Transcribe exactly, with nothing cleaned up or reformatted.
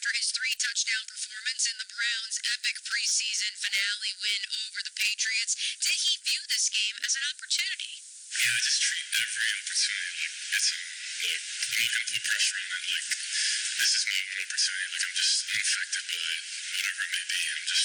After his three touchdown performance in the Browns' epic preseason finale win over the Patriots, did he view this game as an opportunity? Yeah, I just treat every opportunity like it's a like I'm not gonna put pressure on it. Like this is my opportunity. Like I'm just infected by whatever it may be, and I'm just